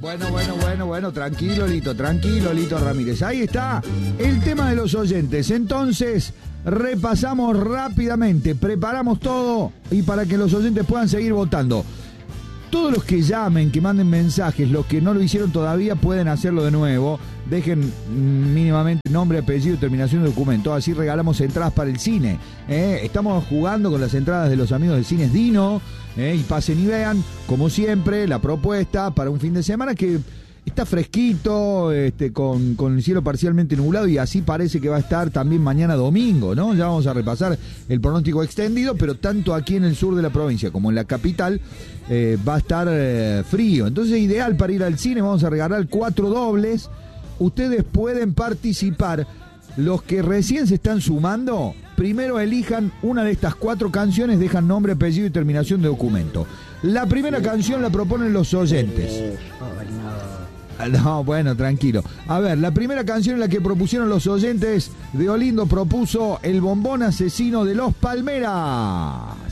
Bueno, tranquilo, Lito Ramírez. Ahí está el tema de los oyentes. Entonces, repasamos rápidamente, preparamos todo y para que los oyentes puedan seguir votando. Todos los que llamen, que manden mensajes, los que no lo hicieron todavía pueden hacerlo de nuevo. Dejen mínimamente nombre, apellido y terminación de documento. Así regalamos entradas para el cine. Estamos jugando con las entradas de los amigos de Cines Dino. Y pasen y vean, como siempre, la propuesta para un fin de semana que está fresquito, con el cielo parcialmente nublado, y así parece que va a estar también mañana domingo, ¿no? Ya vamos a repasar el pronóstico extendido, pero tanto aquí en el sur de la provincia como en la capital va a estar frío. Entonces, ideal para ir al cine. Vamos a regalar 4 dobles. Ustedes pueden participar. Los que recién se están sumando, primero elijan una de estas 4 canciones, dejan nombre, apellido y terminación de documento. La primera canción la proponen los oyentes. No, bueno, tranquilo. A ver, la primera canción en la que propusieron los oyentes de Olindo propuso El Bombón Asesino de los Palmeras.